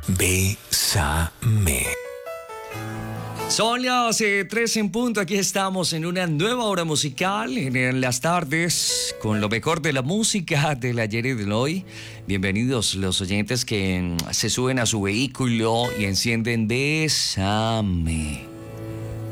Bésame. Son las 3 en punto, aquí estamos en una nueva hora musical, en las tardes, con lo mejor de la música del ayer y del hoy. Bienvenidos los oyentes que se suben a su vehículo y encienden Bésame.